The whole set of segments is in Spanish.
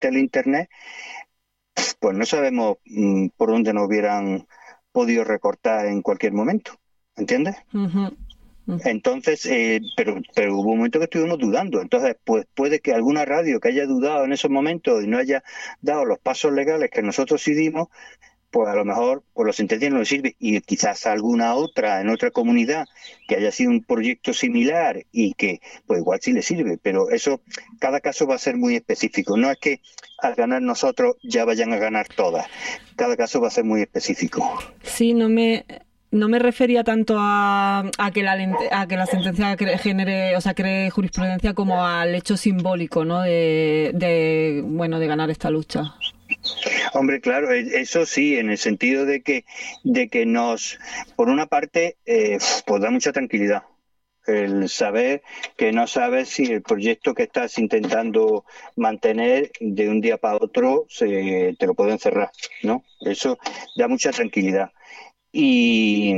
el Internet, pues no sabemos por dónde nos hubieran podido recortar en cualquier momento, ¿entiendes? Ujú. Entonces, pero hubo un momento que estuvimos dudando. Entonces, pues puede que alguna radio que haya dudado en esos momentos y no haya dado los pasos legales que nosotros sí dimos, pues a lo mejor por los sentencias no le sirve. Y quizás alguna otra en otra comunidad que haya sido un proyecto similar y que pues igual sí le sirve. Pero eso, cada caso va a ser muy específico. No es que al ganar nosotros ya vayan a ganar todas. Cada caso va a ser muy específico. Sí, no me refería tanto a que a que la sentencia genere, o sea, cree jurisprudencia como al hecho simbólico, ¿no? Bueno, de ganar esta lucha. Hombre, claro, eso sí, en el sentido de que nos, por una parte, pues da mucha tranquilidad. El saber que no sabes si el proyecto que estás intentando mantener de un día para otro te lo pueden cerrar, ¿no? Eso da mucha tranquilidad. Y,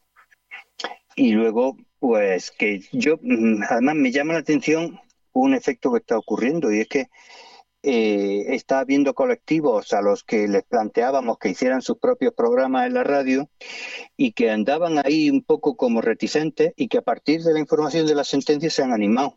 y luego, pues que yo, además me llama la atención un efecto que está ocurriendo y es que está habiendo colectivos a los que les planteábamos que hicieran sus propios programas en la radio y que andaban ahí un poco como reticentes y que a partir de la información de la sentencia se han animado.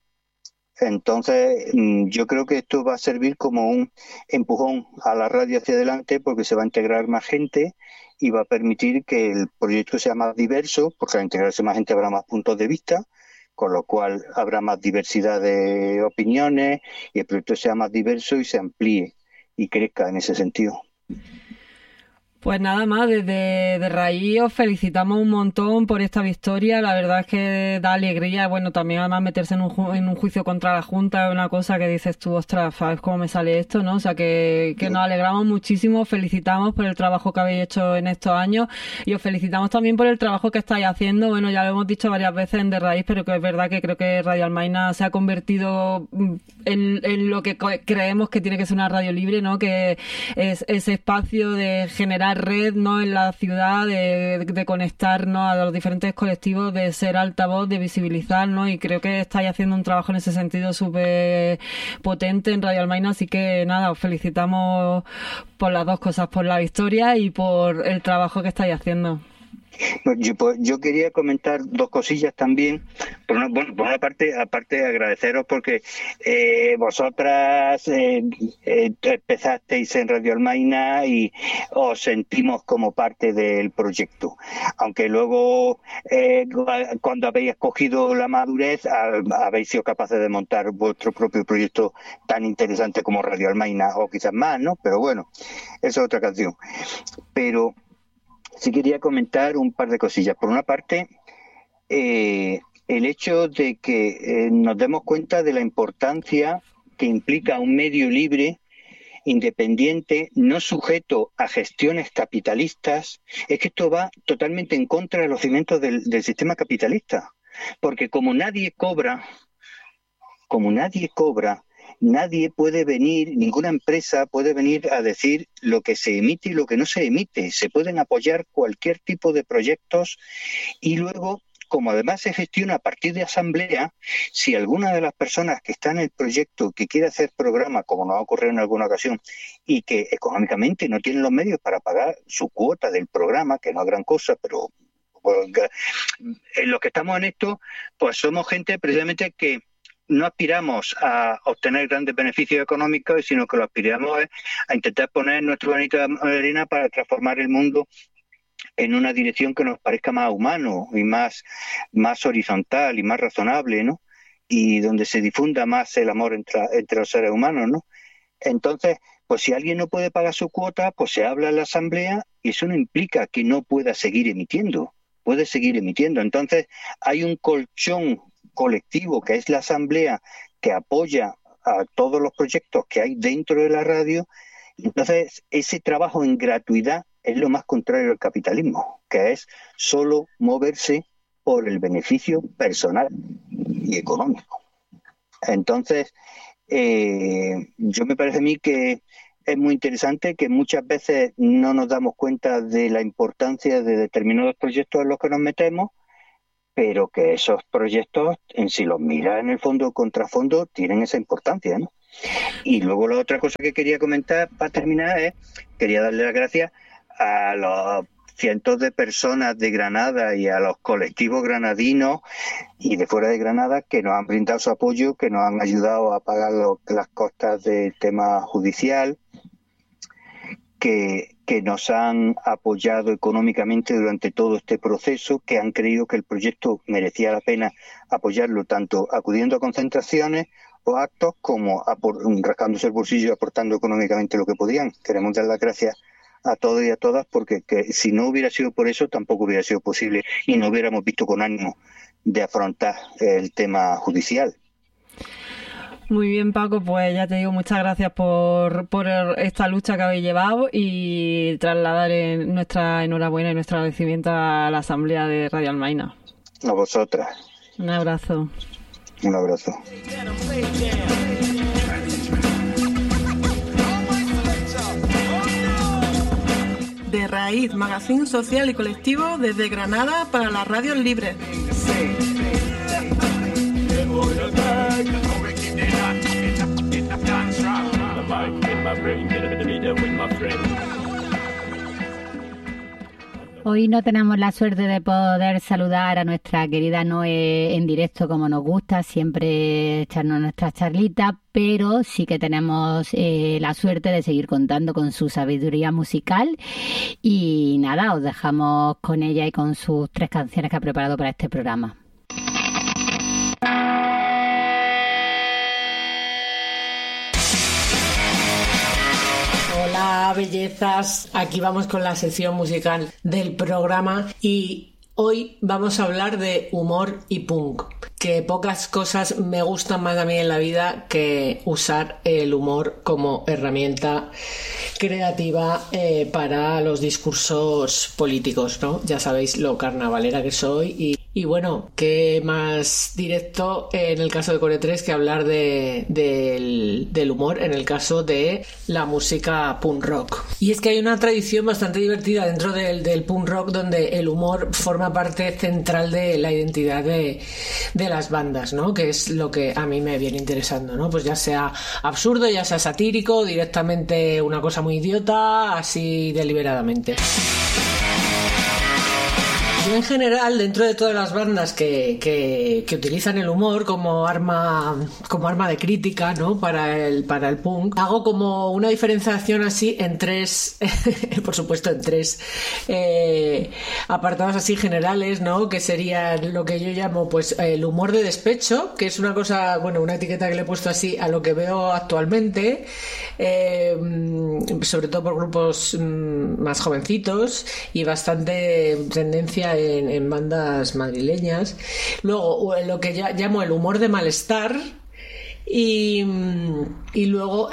Entonces, yo creo que esto va a servir como un empujón a la radio hacia adelante porque se va a integrar más gente y va a permitir que el proyecto sea más diverso, porque al integrarse más gente habrá más puntos de vista, con lo cual habrá más diversidad de opiniones y el proyecto sea más diverso y se amplíe y crezca en ese sentido. Pues nada más, desde Raíz os felicitamos un montón por esta victoria. La verdad es que da alegría. Bueno, también además meterse en un juicio contra la Junta es una cosa que dices tú, ostras, ¿sabes cómo me sale esto, no? O sea, que nos alegramos muchísimo, felicitamos por el trabajo que habéis hecho en estos años y os felicitamos también por el trabajo que estáis haciendo. Bueno, ya lo hemos dicho varias veces en De Raíz, pero que es verdad que creo que Radio Almaina se ha convertido en lo que creemos que tiene que ser una radio libre, ¿no? Que es ese espacio de generar red, ¿no? En la ciudad, de conectarnos a los diferentes colectivos, de ser altavoz, de visibilizar, ¿no? Y creo que estáis haciendo un trabajo en ese sentido súper potente en Radio Almaina, así que nada, os felicitamos por las dos cosas, por la victoria y por el trabajo que estáis haciendo. Pues, yo quería comentar dos cosillas también. Bueno, por una parte, aparte agradeceros porque vosotras empezasteis en Radio Almaina y os sentimos como parte del proyecto. Aunque luego, cuando habéis escogido la madurez, habéis sido capaces de montar vuestro propio proyecto tan interesante como Radio Almaina, o quizás más, ¿no? Pero bueno, eso es otra canción. Pero sí quería comentar un par de cosillas. Por una parte, el hecho de que nos demos cuenta de la importancia que implica un medio libre, independiente, no sujeto a gestiones capitalistas, es que esto va totalmente en contra de los cimientos del sistema capitalista. Porque como nadie cobra, nadie puede venir, ninguna empresa puede venir a decir lo que se emite y lo que no se emite. Se pueden apoyar cualquier tipo de proyectos y luego, como además se gestiona a partir de asamblea, si alguna de las personas que está en el proyecto que quiere hacer programa, como nos ha ocurrido en alguna ocasión, y que económicamente no tiene los medios para pagar su cuota del programa, que no es gran cosa, pero bueno, en los que estamos en esto, pues somos gente precisamente que no aspiramos a obtener grandes beneficios económicos, sino que lo aspiramos a intentar poner nuestro granito de arena para transformar el mundo en una dirección que nos parezca más humano y más horizontal y más razonable, ¿no? Y donde se difunda más el amor entre los seres humanos, ¿no? Entonces, pues si alguien no puede pagar su cuota, pues se habla en la asamblea y eso no implica que no pueda seguir emitiendo, puede seguir emitiendo. Entonces, hay un colchón colectivo que es la asamblea que apoya a todos los proyectos que hay dentro de la radio. Entonces, ese trabajo en gratuidad es lo más contrario al capitalismo, que es solo moverse por el beneficio personal y económico. Entonces, yo me parece a mí que es muy interesante que muchas veces no nos damos cuenta de la importancia de determinados proyectos en los que nos metemos, pero que esos proyectos, en si los miras en el fondo o contrafondo, tienen esa importancia, ¿no? Y luego la otra cosa que quería comentar para terminar quería darle las gracias a los cientos de personas de Granada y a los colectivos granadinos y de fuera de Granada que nos han brindado su apoyo, que nos han ayudado a pagar las costas del tema judicial, que nos han apoyado económicamente durante todo este proceso, que han creído que el proyecto merecía la pena apoyarlo, tanto acudiendo a concentraciones o actos como rascándose el bolsillo y aportando económicamente lo que podían. Queremos dar las gracias a todos y a todas, porque si no hubiera sido por eso tampoco hubiera sido posible y no hubiéramos visto con ánimo de afrontar el tema judicial. Muy bien, Paco, pues ya te digo, muchas gracias por esta lucha que habéis llevado y trasladar nuestra enhorabuena y nuestro agradecimiento a la Asamblea de Radio Almaina. A vosotras. Un abrazo. Un abrazo. De Raíz, magazín social y colectivo desde Granada para las radios libres. Hoy no tenemos la suerte de poder saludar a nuestra querida Noé en directo como nos gusta, siempre echarnos nuestras charlitas, pero sí que tenemos la suerte de seguir contando con su sabiduría musical y nada, os dejamos con ella y con sus 3 canciones que ha preparado para este programa. Hola, bellezas. Aquí vamos con la sección musical del programa y hoy vamos a hablar de humor y punk. Que pocas cosas me gustan más a mí en la vida que usar el humor como herramienta creativa para los discursos políticos, ¿no? Ya sabéis lo carnavalera que soy y bueno, qué más directo en el caso de Core 3 que hablar del humor en el caso de la música punk rock. Y es que hay una tradición bastante divertida dentro del punk rock donde el humor forma parte central de la identidad de las bandas, ¿no? Que es lo que a mí me viene interesando, ¿no? Pues ya sea absurdo, ya sea satírico, directamente una cosa muy idiota, así deliberadamente. Yo en general, dentro de todas las bandas que utilizan el humor como arma de crítica, ¿no? para el punk, hago como una diferenciación así en 3 por supuesto en 3 apartados así generales, ¿no? Que serían lo que yo llamo pues el humor de despecho, que es una cosa, bueno, una etiqueta que le he puesto así a lo que veo actualmente, sobre todo por grupos más jovencitos y bastante tendencia en bandas madrileñas. Luego lo que ya llamo el humor de malestar y luego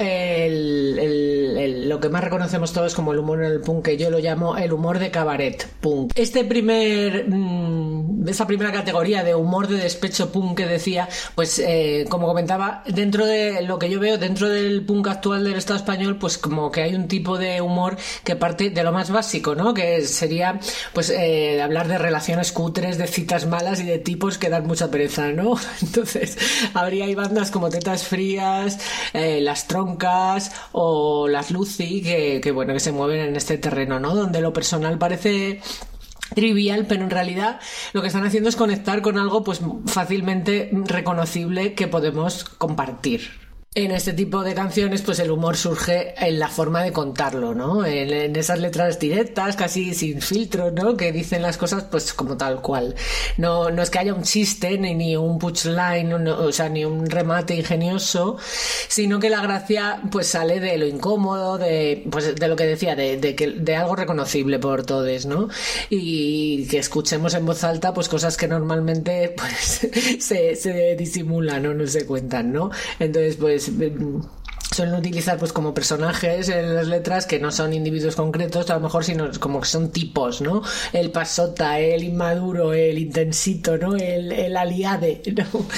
lo que más reconocemos todos como el humor en el punk, que yo lo llamo el humor de cabaret punk. Esa primera categoría de humor de despecho punk que decía, pues como comentaba, dentro de lo que yo veo dentro del punk actual del Estado español, pues como que hay un tipo de humor que parte de lo más básico, ¿no? Que sería pues hablar de relaciones cutres, de citas malas y de tipos que dan mucha pereza, ¿no? Entonces hay bandas como Tetas Frías, Las Troncas o Las Lucy que bueno, que se mueven en este terreno, ¿no? Donde lo personal parece trivial, pero en realidad lo que están haciendo es conectar con algo pues fácilmente reconocible que podemos compartir. En este tipo de canciones, pues el humor surge en la forma de contarlo, ¿no? En esas letras directas, casi sin filtro, ¿no? Que dicen las cosas, pues como tal cual. No es que haya un chiste, ni un punchline, o sea, ni un remate ingenioso, sino que la gracia, pues sale de lo incómodo, de lo que decía, de algo reconocible por todos, ¿no? Y que escuchemos en voz alta, pues cosas que normalmente, pues, se disimulan o no se cuentan, ¿no? Entonces, pues suelen utilizar pues como personajes en las letras que no son individuos concretos a lo mejor, sino como que son tipos, ¿no? El pasota, el inmaduro, el intensito, ¿no? El aliade, ¿no?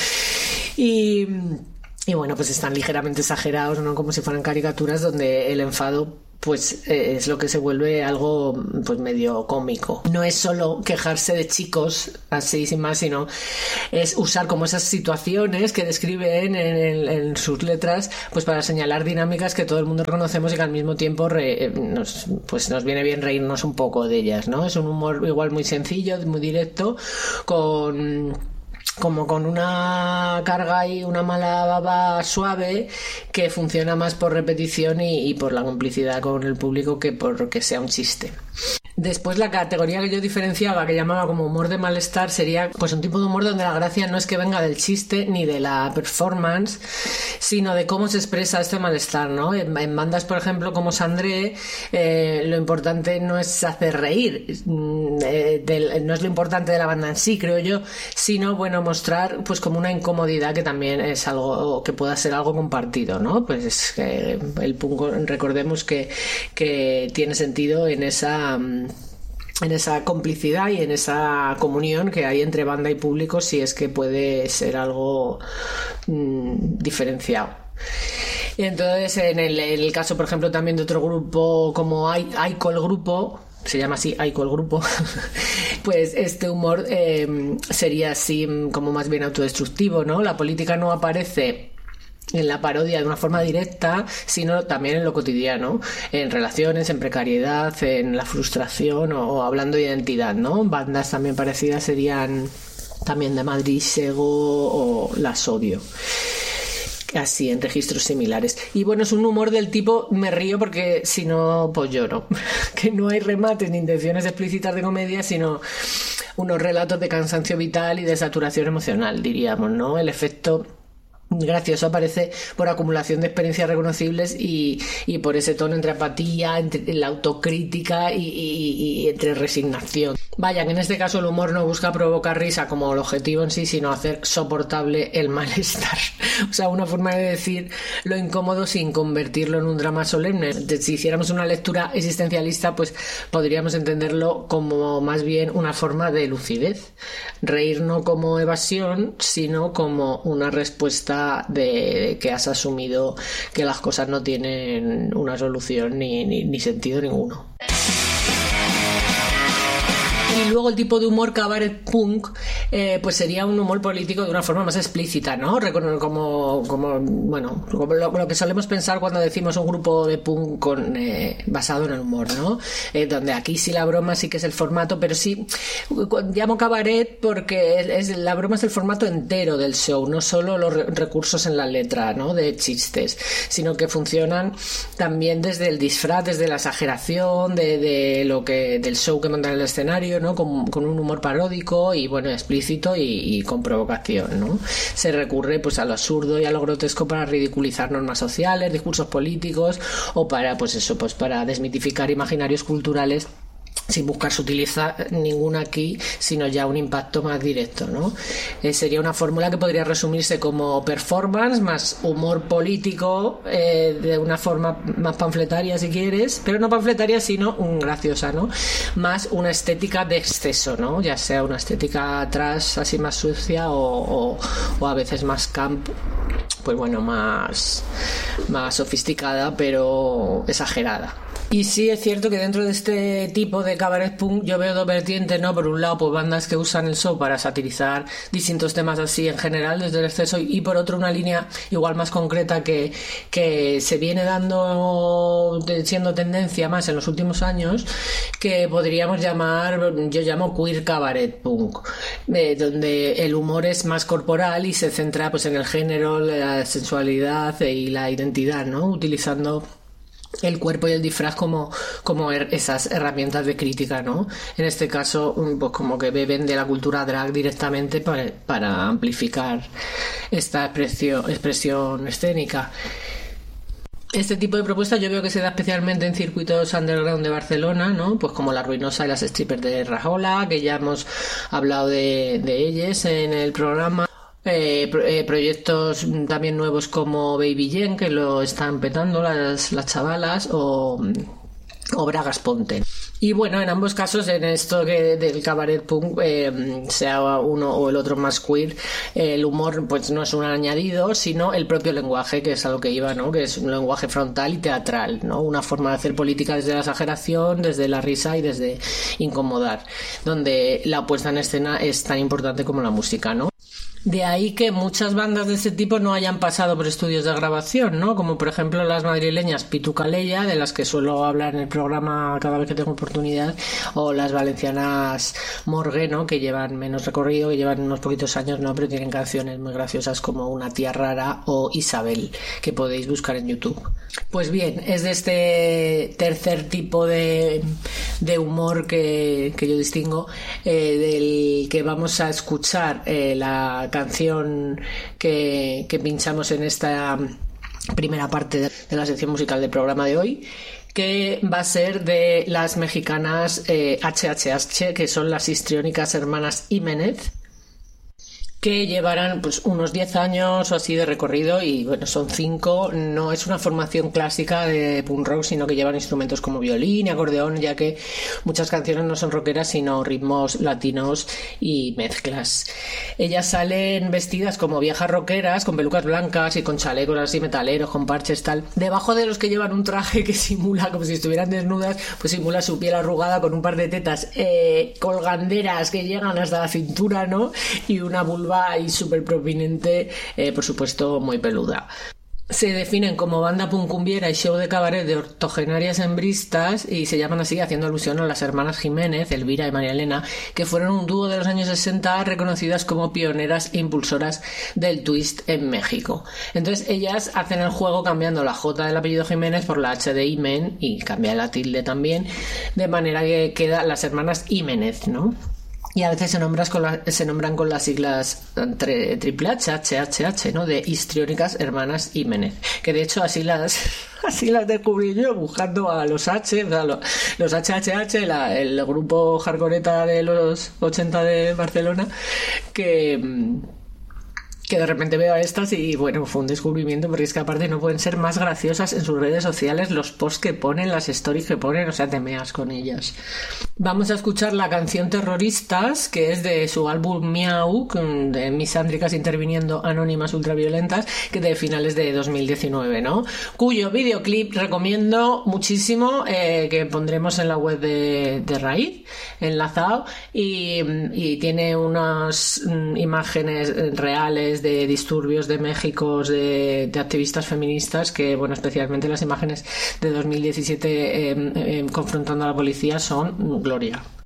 Y bueno, pues están ligeramente exagerados, ¿no? Como si fueran caricaturas donde el enfado pues es lo que se vuelve algo pues medio cómico. No es solo quejarse de chicos así sin más, sino es usar como esas situaciones que describen en sus letras pues para señalar dinámicas que todo el mundo reconocemos y que al mismo tiempo nos viene bien reírnos un poco de ellas, ¿no? Es un humor igual muy sencillo, muy directo, con una carga y una mala baba suave que funciona más por repetición y por la complicidad con el público que porque sea un chiste. Después la categoría que yo diferenciaba, que llamaba como humor de malestar, sería pues un tipo de humor donde la gracia no es que venga del chiste ni de la performance, sino de cómo se expresa este malestar, ¿no? En bandas, por ejemplo, como Sandré, lo importante no es hacer reír, no es lo importante de la banda en sí, creo yo, sino, bueno, mostrar pues como una incomodidad que también es algo que pueda ser algo compartido, ¿no? Pues es que el punk, recordemos que tiene sentido en esa complicidad y en esa comunión que hay entre banda y público, si es que puede ser algo diferenciado. Y entonces en el caso, por ejemplo, también de otro grupo como Aiko el grupo, se llama así, Aiko el grupo, pues este humor sería así como más bien autodestructivo, ¿no? La política no aparece en la parodia de una forma directa, sino también en lo cotidiano, en relaciones, en precariedad, en la frustración o hablando de identidad, ¿no? Bandas también parecidas serían también de Madrid, Sego o Las Odio. Así, en registros similares. Y bueno, es un humor del tipo me río porque si no, pues lloro. Que no hay remates ni intenciones explícitas de comedia, sino unos relatos de cansancio vital y de saturación emocional, diríamos, ¿no? El efecto gracioso aparece por acumulación de experiencias reconocibles y por ese tono entre apatía, entre la autocrítica y entre resignación. Vaya, que en este caso el humor no busca provocar risa como el objetivo en sí, sino hacer soportable el malestar. O sea, una forma de decir lo incómodo sin convertirlo en un drama solemne. Si hiciéramos una lectura existencialista, pues podríamos entenderlo como más bien una forma de lucidez. Reír no como evasión, sino como una respuesta de que has asumido que las cosas no tienen una solución ni sentido ninguno. Y luego el tipo de humor cabaret punk pues sería un humor político de una forma más explícita, ¿no? Como lo que solemos pensar cuando decimos un grupo de punk basado en el humor, ¿no? Donde aquí sí la broma sí que es el formato, pero sí llamo cabaret porque la broma es el formato entero del show, no solo los recursos en la letra, ¿no? De chistes, sino que funcionan también desde el disfraz, desde la exageración del show que montan en el escenario, ¿no? Con un humor paródico y bueno, explícito y con provocación, ¿no? Se recurre pues a lo absurdo y a lo grotesco para ridiculizar normas sociales, discursos políticos o para para desmitificar imaginarios culturales sin buscar sutilizar ninguna aquí, sino ya un impacto más directo, ¿no? Sería una fórmula que podría resumirse como performance más humor político de una forma más panfletaria si quieres, pero no panfletaria sino graciosa, ¿no? Más una estética de exceso, ¿no? Ya sea una estética atrás así más sucia o a veces más camp, pues bueno, más sofisticada pero exagerada. Y sí es cierto que dentro de este tipo de cabaret punk yo veo dos vertientes, ¿no? Por un lado, pues bandas que usan el show para satirizar distintos temas así en general desde el exceso, y por otro una línea igual más concreta que se viene siendo tendencia más en los últimos años, que podríamos yo llamo queer cabaret punk, donde el humor es más corporal y se centra pues en el género, la sensualidad y la identidad, ¿no? Utilizando el cuerpo y el disfraz como esas herramientas de crítica, ¿no? En este caso, pues como que beben de la cultura drag directamente para amplificar esta expresión escénica. Este tipo de propuestas yo veo que se da especialmente en circuitos underground de Barcelona, ¿no? Pues como La Ruinosa y las strippers de Rajola, que ya hemos hablado de ellas en el programa. Proyectos también nuevos como Baby Jen, que lo están petando las chavalas, o Bragas Ponte. Y bueno, en ambos casos, en esto del cabaret punk, sea uno o el otro más queer, el humor pues no es un añadido, sino el propio lenguaje, que es a lo que iba, ¿no? Que es un lenguaje frontal y teatral, ¿no? Una forma de hacer política desde la exageración, desde la risa y desde incomodar, donde la puesta en escena es tan importante como la música, ¿no? De ahí que muchas bandas de este tipo no hayan pasado por estudios de grabación, ¿no? Como por ejemplo las madrileñas Pitucaleya, de las que suelo hablar en el programa cada vez que tengo oportunidad, o las valencianas Morgue, ¿no? Que llevan menos recorrido, que llevan unos poquitos años, ¿no? Pero tienen canciones muy graciosas como Una tía rara o Isabel, que podéis buscar en YouTube. Pues bien, es de este tercer tipo de humor que yo distingo, del que vamos a escuchar la canción que pinchamos en esta primera parte de la sección musical del programa de hoy, que va a ser de las mexicanas HHH, que son las histriónicas hermanas Jiménez, que llevarán pues unos 10 años o así de recorrido, y bueno, son 5. No es una formación clásica de punk rock, sino que llevan instrumentos como violín y acordeón, ya que muchas canciones no son rockeras sino ritmos latinos y mezclas. Ellas salen vestidas como viejas rockeras, con pelucas blancas y con chalecos así metaleros, con parches tal, debajo de los que llevan un traje que simula como si estuvieran desnudas, pues simula su piel arrugada, con un par de tetas colganderas que llegan hasta la cintura, ¿no? Y una vulva y súper prominente, por supuesto muy peluda. Se definen como banda puncumbiera y show de cabaret de octogenarias hembristas, y se llaman así haciendo alusión a las hermanas Jiménez, Elvira y María Elena, que fueron un dúo de los años 60 reconocidas como pioneras e impulsoras del twist en México. Entonces ellas hacen el juego cambiando la J del apellido Jiménez por la H de Imen, y cambia la tilde también, de manera que queda las hermanas Jiménez, ¿no? Y a veces se nombran con las siglas triple H, HHH, ¿no? De histriónicas hermanas Jiménez. Que de hecho así las descubrí yo buscando a los H, o sea, los HHH, el grupo hardcoreta de los 80 de Barcelona, que de repente veo a estas y bueno, fue un descubrimiento, porque es que aparte no pueden ser más graciosas en sus redes sociales, los posts que ponen, las stories que ponen, o sea, te meas con ellas. Vamos a escuchar la canción Terroristas, que es de su álbum Miau, de misándricas interviniendo anónimas ultraviolentas, que de finales de 2019, ¿no? Cuyo videoclip recomiendo muchísimo, que pondremos en la web de Raíz, enlazado, y tiene unas imágenes reales de disturbios de México, de activistas feministas, que bueno, especialmente las imágenes de 2017 confrontando a la policía son gloria.